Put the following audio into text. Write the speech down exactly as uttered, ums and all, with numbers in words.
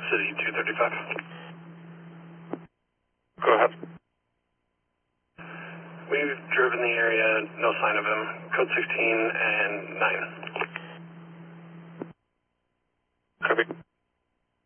City two thirty-five. Go ahead. We've driven the area, no sign of him. Code sixteen and nine.